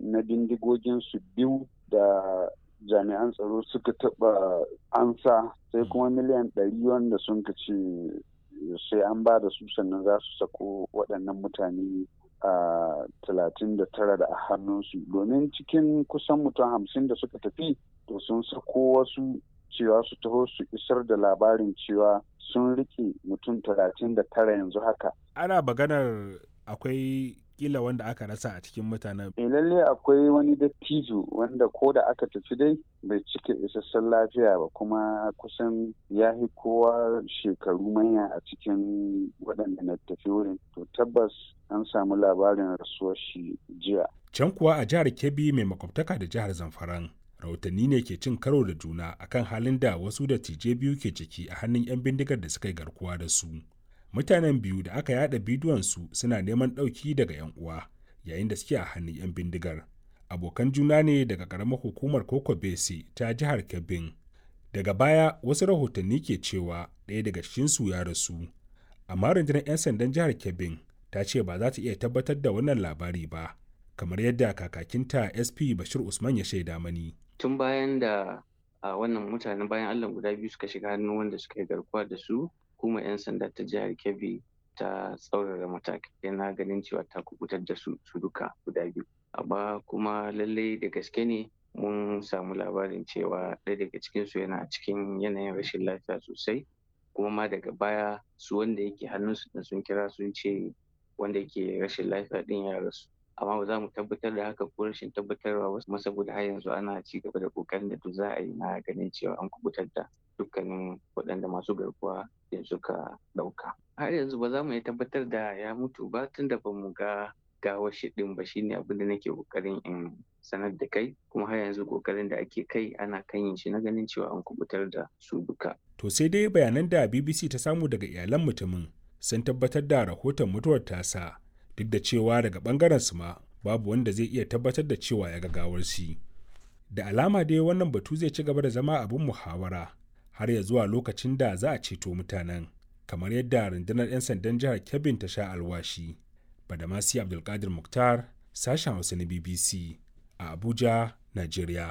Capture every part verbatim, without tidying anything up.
na bindigoginsu biyu da jami'an tsaro suka taɓa ansa, sai kuma miliyan ɗari wanda sun ka ce sai an ba da su sannan za su sako waɗannan mutane a talatin da tara da a hannunsu, domin cikin kusan mutum hamsin da suka tafi to sun sako wasu cewa su taho su isar da labarin cewa sun rike mutum talatin da tara yanzu haka. Ana maganar akwai kila wanda aka rasa a cikin mutanen. E lalle akwai wani dattijo wanda ko da aka tafi dai bai cika isassun lafiya ba, kuma kusan ya fi kowa shekaru manya a cikin waɗanda na tafi wurin. To tabbas an samu labarin rasuwar shi jiya. Can kuwa a jihar Kebbi mai makwabtaka da jihar Zamfaran, rahotanni ne ke cin karo da juna akan halin da wasu dattijai biyu ke ciki a hannun 'yan bindigar da suka yi garkuwa da su. Mutanen biyu da aka yada bidiyon su suna neman ɗauki daga 'yan uwa yayin da suke a hannun 'yan bindigar. Abokan juna ne daga ƙaramar hukumar Koko Bese ta jihar Kebbin. Daga baya wasu rahotanni ke cewa ɗaya daga cikinsu ya rasu. Amma rundunar 'yan sandan jihar Kebbin ta ce ba za ta iya tabbatar da wannan labari ba, kamar yadda kakakinta S P Bashir Usman ya shaida mani. Tun bayan da a wannan mutanen bayan Allah guda biyu suka shiga hannun wanda suka yi garkuwa da su, kuma 'yan sanda ta jihar Kebbi ta tsaurara matakai na ganin cewa ta kubutar da su su duka guda biyu. Amma kuma lallai da gaske ne mun samu labarin cewa ɗaya daga cikinsu yana cikin yanayin rashin lafiya sosai, kuma ma daga baya su wanda yake hannunsu da sun kira sun ce wanda yake rashin lafiya ɗin ya rasu. Amma ba za mu tabbatar da haka ko rashin tabbatarwa ba, kuma saboda har yanzu ana ci gaba da ƙoƙarin da duk za a yi na ganin cewa an kubutar da dukkanin waɗanda masu garkuwa da suka ɗauka. Har yanzu ba za mu iya tabbatar da ya mutu ba tunda ba mu ga gawar shi ɗin ba, shine abin da nake ƙoƙarin in sanar da kai, kuma har yanzu ƙoƙarin da ake kai ana kan yin shi na ganin cewa an kubutar da su duka. To sai dai bayanan da B B C ta samu daga iyalan mutumin sun tabbatar da rahoton mutuwar tasa, duk da cewa daga ɓangaren su ma babu wanda zai iya tabbatar da cewa ya ga gawar shi. Da alama dai wannan batu zai ci gaba da zama abin muhawara har ya zuwa lokacin da za a ceto mutanen, kamar yadda rundunar 'yan sandan jihar Kebbin ta sha alwashi. Badamasi Abdulkadir Mukhtar, sashen Hausa na B B C a Abuja, Najeriya.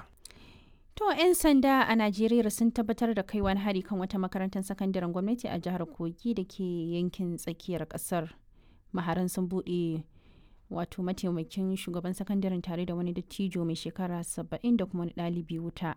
To 'yan sanda a Najeriya sun tabbatar da kai wani hari kan wata makarantar sakandaren gwamnati a jihar Kogi da ke yankin tsakiyar kasar. Maharan sun buɗe wato mataimakin shugaban sakandaren tare da wani dattijo mai shekara saba'in da kuma wani ɗalibi wuta.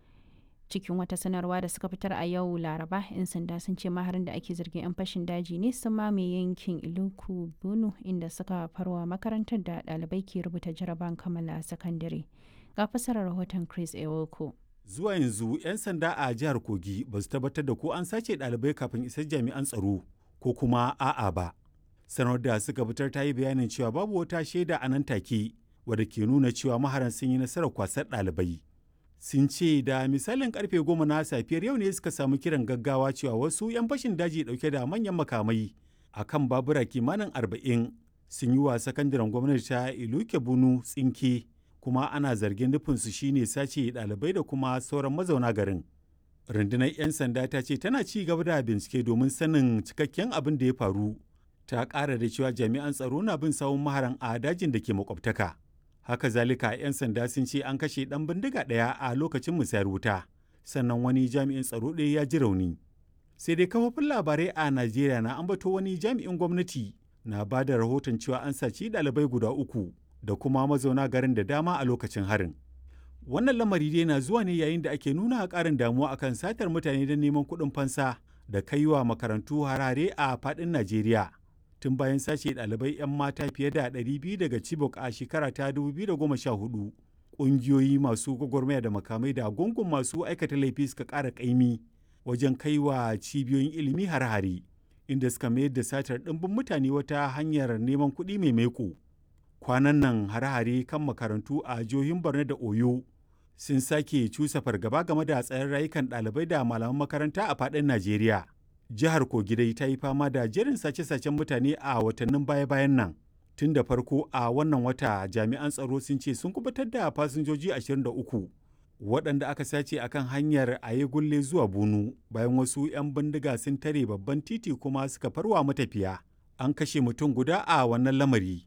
Cikin wata sanarwa da suka fitar a yau Laraba, 'yan sanda sun ce maharin da ake zargin 'yan fashin daji ne sun mamaye yankin Iluku Bunu inda suka farwa makarantar da ɗalibai ke rubuta jaraban kammala sakandare. Ga fasarar rahoton Chris Ewoko. Zuwa yanzu 'yan sanda a jihar Kogi ba su tabbatar da ko an sace ɗalibai kafin isar jami'an tsaro ko kuma a'a ba. Sanar da suka fitar ta yi bayanin cewa babu wata shaida a nan take wadda ke nuna cewa maharan sun yi nasarar kwasar ɗalibai. Sun ce da misalin karfe goma na safiyar yau ne suka samu kiran gaggawa cewa wasu 'yan fashin daji dauke da manyan makamai a kan babura kimanin arba'in sun yi wa sakandaren gwamnati ta Iluke Bunu tsinke, kuma ana zargin nufinsu shine sace ɗalibai da kuma sauran mazauna garin. Rundunar 'yan sanda ta ce tana ci gaba da bincike domin sanin cikakken abin da ya faru. Ta ƙara da cewa jami'an tsaro na bin sawun maharan a dajin da ke makwabtaka. Haka zalika 'yan sanda sun ce an kashe ɗan bindiga ɗaya a lokacin musayar wuta, sannan wani jami'in tsaro ɗaya ya ji rauni. Sai dai kafofin labarai a Najeriya na ambato wani jami'in gwamnati na ba da rahoton cewa an saci ɗalibai guda uku da kuma mazauna garin da dama a lokacin harin. Wannan lamari dai na zuwa ne yayin da ake nuna ƙarin damuwa akan satar mutane don neman kuɗin fansa da kaiwa makarantu harare a faɗin Najeriya. Tun bayan sace ɗalibai 'yan mata fiye da ɗari biyu daga Chibok a shekara ta dubu biyu da goma sha hudu, ƙungiyoyi masu gwagwarmaya da makamai da gungun masu aikata laifi suka ƙara ƙaimi wajen kaiwa cibiyoyin ilimi har-hare, inda suka mayar da satar ɗimbin mutane wata hanyar neman kuɗi mai maiko. Kwanan nan har-hare kan makarantu a jihohin Borno da Oyo sun sake cusa fargaba game da tsayin rayukan ɗalibai da malaman makaranta a faɗin Najeriya. Jihar Kogi dai ta yi fama da jerin sace-sacen mutane a watannin baya-bayan nan. Tun da farko a wannan wata jami'an tsaro sun ce sun kubutar da fasinjoji ashirin da uku waɗanda aka sace akan hanyar Ayegulle zuwa Bunu bayan wasu 'yan bindiga sun tare babban titi kuma suka farwa matafiya. An kashe mutum guda a wannan lamari.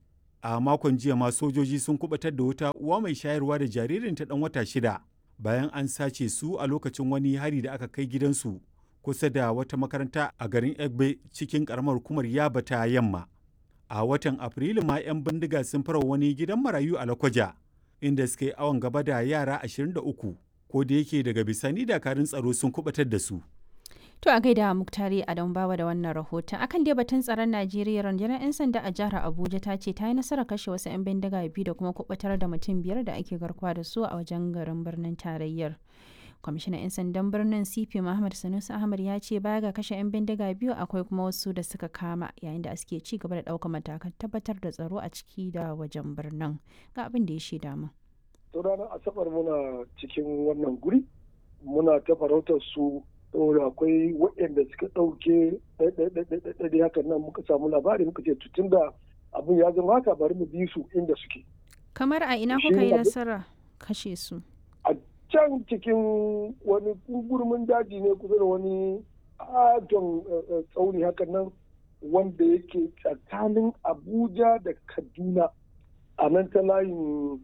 A makon jiya ma sojoji sun kubatar da wata uwa mai shayarwa da jaririnta ɗan wata shida bayan an sace su a lokacin wani hari da aka kai gidansu kusa da wata makaranta a garin Egbe cikin ƙaramar hukumar Yaba ta Yamma. A watan Afrilu ma 'yan bindiga sun fara wani gidan marayu a Lakwaja inda suka yi awon gaba da yara ashirin da uku, ko da yake daga bisani dakarun tsaro sun kubatar da su. To a gaida Muktari Adam Bawa da wannan rahoton. Akan dai batun tsaron Najeriya, rundunar 'yan sanda a jihar Abuja ta ce ta yi nasarar kashe wasu 'yan bindiga biyu da kuma kubatar da mutum biyar da ake garkuwa da su a wajen garin birnin tarayyar. Kwamishinan 'yan sandan birnin C P Muhammad Sanusi Ahmad ya ce baya ga kashe 'yan bindiga biyu akwai kuma wasu da suka kama yayin da suke ci gaba da ɗaukar matakan tabbatar da tsaro a ciki da wajen birnin. Ga abin da ya shaida mu. To ranar Asabar muna cikin wannan guri muna ta farautar su saboda akwai waɗanda suka ɗauke ɗaiɗaiɗaiɗaiɗai hakan nan muka samu labari muka ce tun da abin ya zama haka bari mu bi su inda suke. Kamar a ina kuka yi nasara kashe su? A can cikin wani gurmin daji ne kusa da wani adon tsauni hakan nan wanda yake tsakanin Abuja da Kaduna a nan ta layin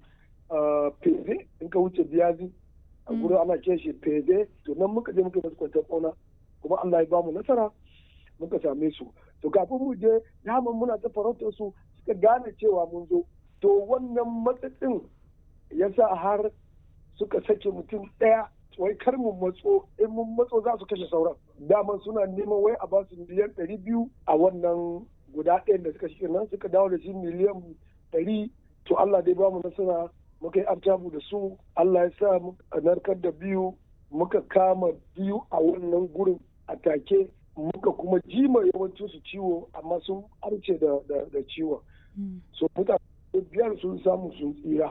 Feze in ka wuce Biyazi. a gurin ana ce shi fede to nan muka je muka masu kwantar ƙauna kuma Allah ya ba mu nasara muka same su to kafin mu je daman muna ta farautar su suka gane cewa mun zo to wannan matsatsin ya sa har suka sake mutum ɗaya wai kar mu matso in mun matso za su kashe sauran daman suna neman wai a ba su miliyan ɗari biyu a wannan guda ɗayan da suka shi nan suka dawo da shi miliyan ɗari to Allah dai ba mu nasara muka yi artabu da su Allah ya sa a narkar da biyu muka kama biyu a wannan gurin a take muka kuma jima yawancin su ciwo amma sun arce da, da, da ciwon so mutane biyar sun samu sun tsira.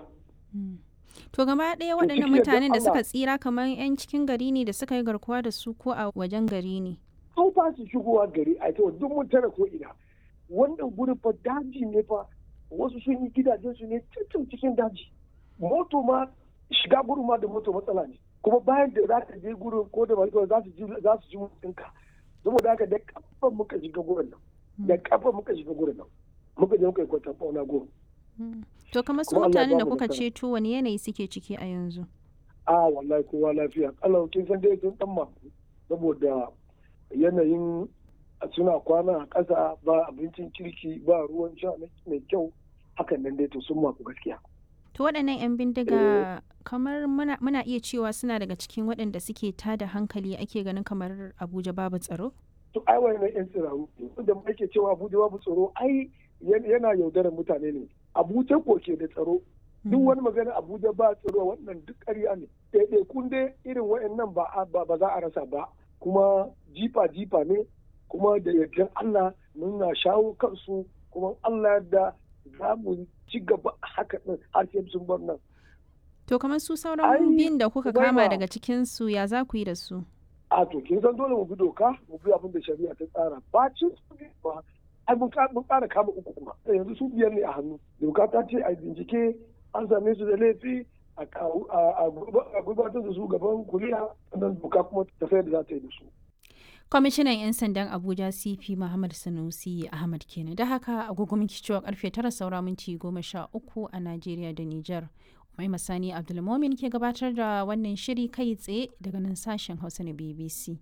To gaba ɗaya waɗannan mutanen da suka tsira kamar 'yan cikin gari ne da suka yi garkuwa da su ko a wajen gari ne? An ba su shigowa gari a ita duk mun tara ko ina wannan gurin fa daji ne fa wasu sun yi gidajen su ne cikin cikin daji. Moto ma shiga gurin ma da moto matsala ne kuma bayan da za ka je gurin ko da mai za su ji za su ji mutunka saboda haka da kafa muka shiga gurin nan da kafa muka shiga gurin nan muka je muka yi kwatan fauna gurin. To kamar su mutanen da kuka ceto wani yanayi suke ciki a yanzu? A wallahi kowa lafiya Allah kin san dai sun dan ma saboda yanayin suna kwana a ƙasa ba abincin kirki ba ruwan sha mai kyau hakan nan dai to sun maku gaskiya. To waɗannan 'yan bindiga kamar muna, muna iya cewa suna daga cikin waɗanda suke tada hankali ake ganin kamar Abuja babu tsaro? To ai wannan 'yan tsiraru wanda ake cewa Abuja babu tsaro ai yana yaudarar mutane ne. Abuja ko ke da tsaro. Duk wani magana Abuja ba tsaro wannan duk ƙarya ne. Ɗaiɗai kun dai irin waɗannan ba, ba za a rasa ba kuma jifa jifa ne kuma da yardan Allah muna shawo kansu kuma Allah da za mu ci gaba haka ɗin har sai sun bar nan. To kamar su sauran biyun da kuka kama daga cikin su ya za ku yi da su? A to kin san dole mu bi doka mu bi abin da shari'a ta tsara ba cin su ba ai mun ƙara kama uku kuma yanzu su biyar ne a hannu doka ta ce a bincike an same su da laifi a gudanar da su gaban kuriya sannan doka kuma ta sayar da za ta yi da su. Kwamishinan 'yan sandan Abuja C P Muhammad Sanusi Ahmad kenan da haka agogo miki cewa karfe tara saura minti goma sha uku a Najeriya da Nijar. Mai Masani Abdulmomin ke gabatar da wannan shiri kai tsaye daga nan sashen Hausa na B B C.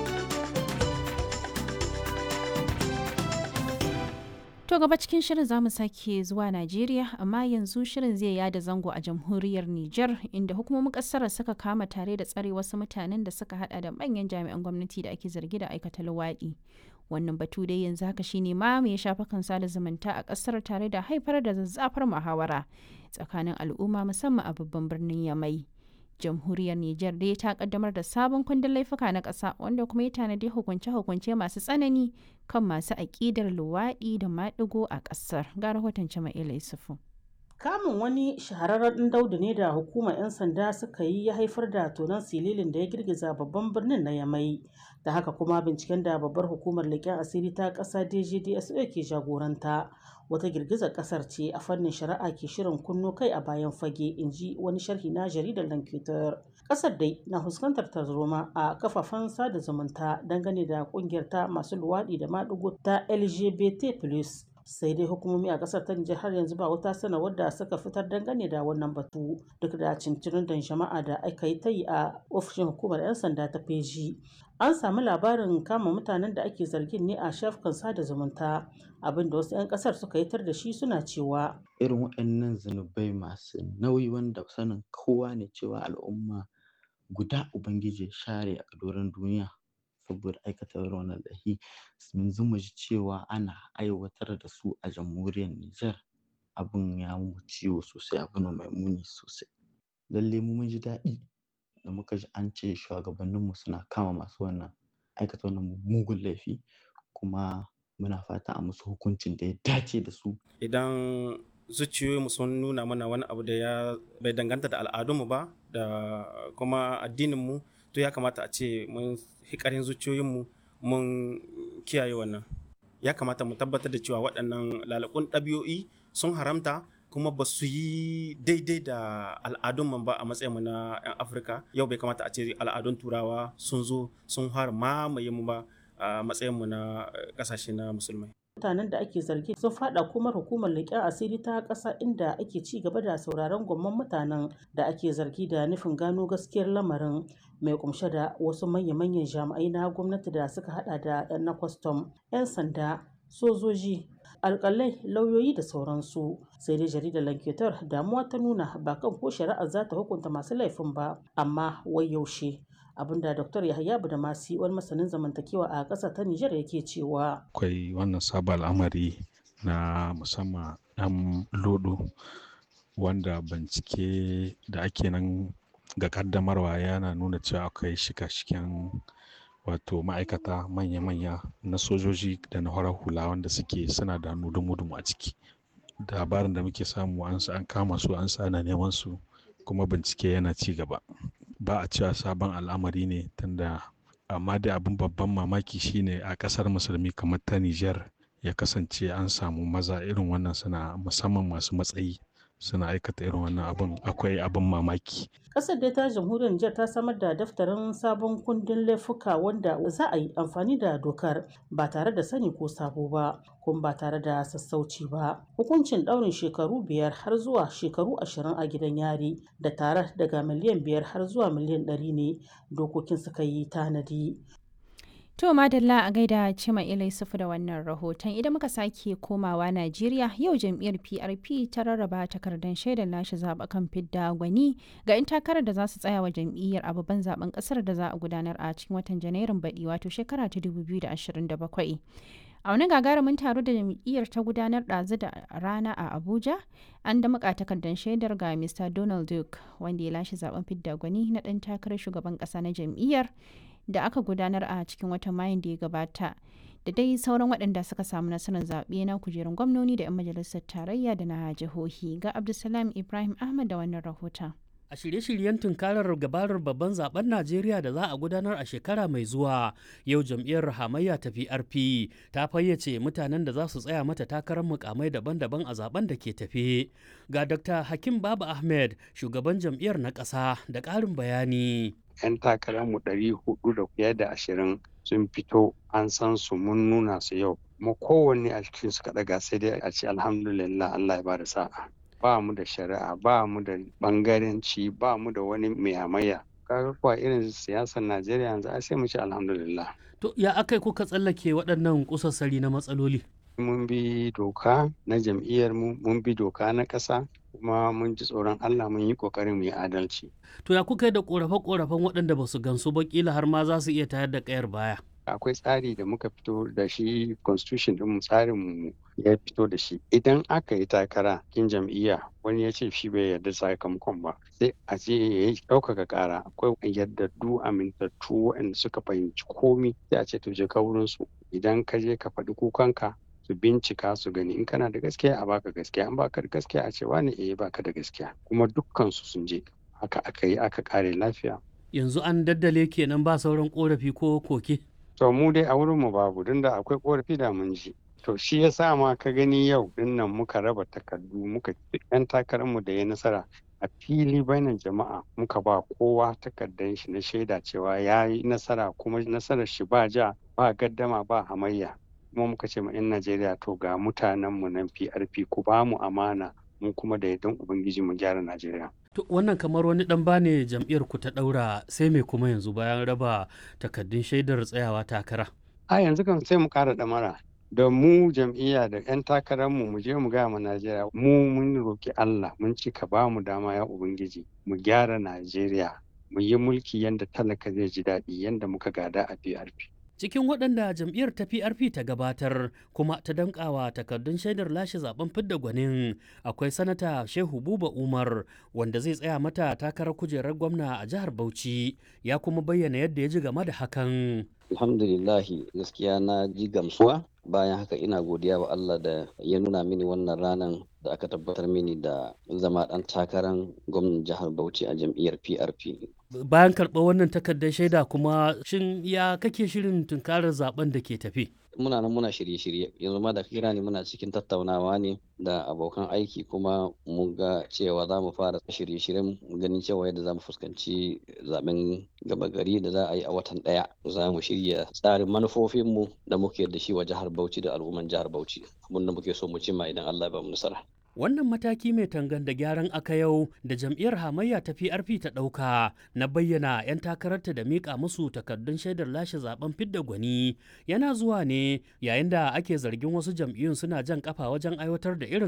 To gaba cikin shirin zamu sake zuwa Najeriya amma yanzu shirin zai yada zango a jamhuriyar Nijar inda hukumomin kasar suka kama tare da tsare wasu mutanen da suka hada da manyan jami'an gwamnati da ake zargi da aikata luwaɗi. Wannan batu dai yanzu haka shine ma mai shafa kan sada zumunta a kasar tare da haifar da zazzafar muhawara tsakanin al'umma musamman a babban birnin Yamai. Jamhuriyar Nijar dai ta kaddamar da sabon kundin laifuka na ƙasa wanda kuma ya tanadi hukunce-hukunce masu tsanani kan masu aƙidar luwaɗi da maɗigo a ƙasar. Ga rahoton Jama'ila Yusufu. Kamun wani shahararren ɗan daudu ne da hukumar 'yan sanda suka yi ya haifar da tonon sililin da ya girgiza babban birnin na Yamai. Da haka kuma binciken da babbar hukumar leƙen asiri ta ƙasa D G D S O ke jagoranta wata girgizar ƙasar ce a fannin shari'a ke shirin kunno kai a bayan fage, in ji wani sharhi na jaridar Lankitar. Ƙasar dai na fuskantar tarzoma a kafafen sada zumunta dangane da ƙungiyar ta masu luwaɗi da maɗigo ta L G B T plus, sai dai hukumomi a kasar ta Nijar har yanzu ba wata sanarwar da suka fitar dangane da wannan batu duk da cincirin da jama'a da aka yi ta yi a ofishin hukumar 'yan sanda ta feji. An sami labarin kama mutanen da ake zargin ne a shafukan sada zumunta abinda wasu 'yan kasar suka yi tar da shi suna cewa irin waɗannan zunubai masu nauyi wanda sanin kowa ne cewa al'umma guda ubangiji share a doron duniya saboda aikata wannan laifi yanzu mu ji cewa ana aiwatar da su a jamhuriyar Nijar abin ya mu ciwo sosai abin mai muni sosai lalle mu mun ji daɗi da muka ji an ce shugabanninmu suna kama masu wannan aikata wannan mugun laifi kuma muna fata a musu hukuncin da ya dace da su. Idan zuciyoyinmu sun nuna mana wani abu da ya bai danganta da al'adunmu ba da kuma addininmu to ya kamata a ce mun hikarin zuciyoyinmu mun kiyaye wannan. Ya kamata mu tabbatar da cewa waɗannan lalakun ɗabi'o'i sun haramta kuma ba su yi daidai da al'adunmu ba a matsayinmu na 'yan Afirka. Yau bai kamata a ce al'adun Turawa sun zo sun har mamaye mu ba a matsayinmu na ƙasashe na musulmai. Mutanen da ake zargi sun fada kuma hukumar leƙen asiri ta ƙasa inda ake ci gaba da sauraron gwamman mutanen da ake zargi da nufin gano gaskiyar lamarin mai kumshe da wasu manya-manyan jami'ai na gwamnati da suka hada da 'yan na kwastam 'yan sanda sojoji alƙalai lauyoyi da sauransu sai dai jaridar lanketar damuwa ta nuna ba kan ko shari'ar za ta hukunta masu laifin ba amma wai yaushe abinda Dr. Yahaya Budamasi wani masanin zamantakewa a ƙasar ta Nijar yake cewa akwai wannan sabon al'amari na musamman ɗan lodo wanda bincike da ake nan ga kaddamarwa yana nuna cewa akwai shika-shiken wato ma'aikata manya-manya na sojoji da na farar hula wanda suke suna da nudumu a ciki labarin da muke samu an kama su an sa ana neman su kuma bincike yana ci gaba ba a cewa sabon al'amari ne tunda amma dai abin babban mamaki shine a kasar musulmi kamar ta Nijar ya kasance an samu maza irin wannan suna musamman masu matsayi suna aikata irin wannan abin akwai abin mamaki. Kasar dai ta jamhuriyar Nijar ta samar da daftarin sabon kundin laifuka wanda za a yi amfani da dokar ba tare da sani ko sabo ba kuma ba tare da sassauci ba. Hukuncin ɗaurin shekaru biyar har zuwa shekaru ashirin a gidan yari da tare daga miliyan biyar har zuwa miliyan ɗari ne dokokin suka yi tanadi. To madalla a gaida Cima Ilai Sufu da wannan rahoton idan muka sake komawa Najeriya yau jam'iyyar P R P ta rarraba takardar shaidar lashe zaɓukan fidda gwani ga 'yan takarar da za su tsaya wa jam'iyyar a babban zaben ƙasar da za a gudanar a cikin watan Janairun baɗi wato shekara ta dubu biyu da ashirin da bakwai. A wani gagarumin taro da jam'iyyar ta gudanar ɗazu da rana a Abuja an da muka takardar shaidar ga Mister Donald Duke wanda ya lashe zaben fidda gwani na ɗan takarar shugaban ƙasa na jam'iyyar da aka gudanar a cikin watan Mayun da ya gabata da dai sauran waɗanda suka samu nasarar zaɓe na kujerun gwamnoni da 'yan majalisar tarayya da na jihohi ga Abdulsalam Ibrahim Ahmad da wannan rahoton. A shirye-shiryen tunkarar gabarar babban zaben Najeriya da za a gudanar a shekara mai zuwa, yau jam'iyyar hamayya ta P R P ta fayyace mutanen da za su tsaya mata takarar mukamai daban-daban a zaben da ke tafe. Ga Dokta Hakim Baba Ahmed, shugaban jam'iyyar na ƙasa, da ƙarin bayani. 'Yan takararmu ɗari hudu da fiye da ashirin sun fito an san su mun nuna su yau. Kuma kowanne a cikin su kaɗaga sai dai a ce alhamdulillah Allah ya bada sa'a. Ba mu da shari'a, ba mu da bangaranci, ba mu da wani mai hamayya. Kaga kuwa irin siyasar Najeriya yanzu ai sai mu ce alhamdulillah. To ya akai kuka tsallake waɗannan kusassari na matsaloli? Mun bi doka na jam'iyyar mu, mun bi doka na ƙasa, kuma mun ji tsoron Allah mun yi ƙoƙarin mu yi adalci. To ya kuka yi da ƙorafe-ƙorafen waɗanda ba su gansu ba kila har ma za su iya tayar da ƙayar baya? Akwai tsari da muka fito da shi constitution ɗin tsarin mu ya fito da shi. Idan aka yi takara kin jam'iyya wani ya ce shi bai yarda sakamakon ba sai a ce ya yi ɗaukaka ƙara. Akwai yardaddu amintattu waɗanda suka fahimci komi sai a ce to je ka wurin su. Idan ka je ka faɗi kukanka su bincika su gani in kana da gaskiya a baka gaskiya in baka da gaskiya a ce wani eh baka da gaskiya kuma dukkan su sun je haka aka yi aka kare lafiya. Yanzu an daddale kenan ba sauran korafi ko koke? To mu dai a wurin mu babu don da akwai korafi da mun ji. To shi ya sa ma ka gani yau dinnan muka raba takardu muka yan takarar mu da ya nasara a fili bainan jama'a muka ba kowa takardar shi na shaida cewa ya yi nasara kuma nasarar shi ba ja ba gaddama ba hamayya. kuma muka ce ma 'yan Najeriya to ga mutanenmu nan P R P ku ba mu amana mu kuma da yardan Ubangiji mu gyara Najeriya. To wannan kamar wani dan bane jam'iyyar ku ta daura sai me kuma yanzu bayan raba takaddun shaidar tsayawa takara? A yanzu kan sai mu kara damara da mu jam'iyya da 'yan takararmu mu je mu gaya ma Najeriya mu mun roki Allah mun ci ka ba mu dama ya Ubangiji mu gyara Najeriya mu yi mulki yanda talaka zai ji daɗi yanda muka gada a P R P. Cikin waɗanda jam'iyyar ta P R P ta gabatar kuma ta dankawa takardun shaidar lashe zaben fidda gwanin akwai sanata Shehu Buba Umar wanda zai tsaya mata takarar kujerar gwamna a jihar Bauchi ya kuma bayyana yadda ya ji game da hakan. Alhamdulillahi gaskiya na ji gamsuwa bayan haka ina godiya wa Allah da ya nuna mini wannan ranar da aka tabbatar mini da zama ɗan takarar gwamnan jihar Bauchi a jam'iyyar P R P. Bayan karɓar wannan takardar shaida kuma shin ya kake shirin tunkarar zaben da ke tafi? Muna nan muna shirye-shirye yanzu ma da kira ne muna cikin tattaunawa ne da abokan aiki kuma mun ga cewa za mu fara shirye-shiryen ganin cewa yadda za mu fuskanci zaben gaba gari da za a yi a watan ɗaya za mu shirya tsarin manufofinmu da muke da shi wa jihar Bauchi da al'umman jihar Bauchi abin da muke so mu cimma idan Allah ya ba mu nasara. Wannan mataki mai tangan da gyaran aka yau da jam'iyyar hamayya ta P R P ta ɗauka na bayyana 'yan takararta da miƙa musu takardun shaidar lashe zaben fidda gwani yana zuwa ne yayin da ake zargin wasu jam'iyyun suna jan kafa wajen aiwatar da irin